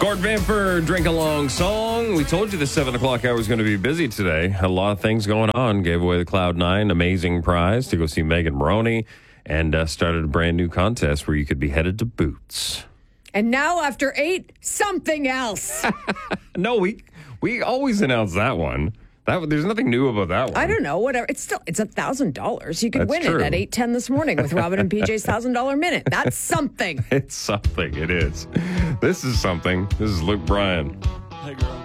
Gord Bamford, Drink Along Song. We told you the 7 o'clock hour was going to be busy today. A lot of things going on. Gave away the Cloud9 amazing prize to go see Megan Maroney and started a brand new contest where you could be headed to Boots. And now after 8, something else. No, we always announce that one. There's nothing new about that one. I don't know. Whatever. It's $1,000. You could win true. it at 8:10 this morning with Robin and PJ's $1,000 minute. That's something. It's something. It is. This is something. This is Luke Bryan. Hey, girl.